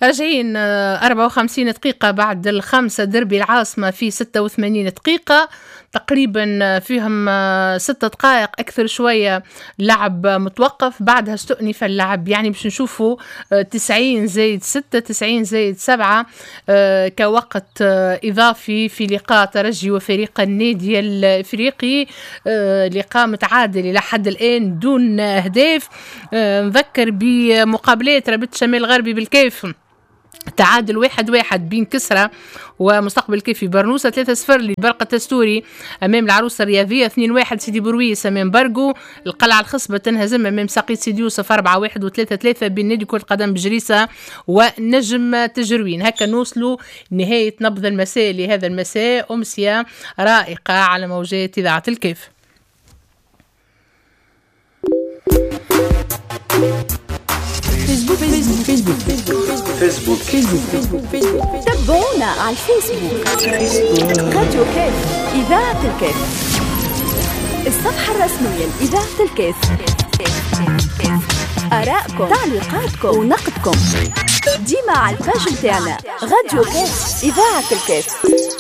راجعين 54 دقيقة بعد الخمسة. دربي العاصمة في 86 دقيقة تقريبا، فيهم 6 دقائق أكثر شوية لعب متوقف، بعدها استؤنف اللعب. يعني باش نشوفوا 90 زائد 6 90 زائد 7 كوقت إضافي في لقاء ترجي وفريق النادي الإفريقي. لقاء متعادل إلى حد الآن دون أهداف. نذكر بمقابلات رابطة شمال غربي بالكيف، تعادل 1-1 بين كسرة ومستقبل كيفي برنوسة، 3-0 لبرقة تستوري أمام العروسة الرياضية، 2-1 سيدي برويس أمام برقو، القلعة الخصبة تنهزم أمام ساقيت سيدي يوسف 4-1 و3-3 بين نادي كرة القدم بجريسة ونجم تجروين. هكا نوصلوا نهاية نبض المساء لهذا المساء، أمسية رائقة على موجات إذاعة الكيف. فيسبوك. تابعونا على الفيسبوك. راديو كيف إذاعة الكيف، الصفحة الرسمية لإذاعة الكيف. آراءكم، تعليقاتكم ونقدكم ديما على الباج متاعنا راديو كيف إذاعة الكيف.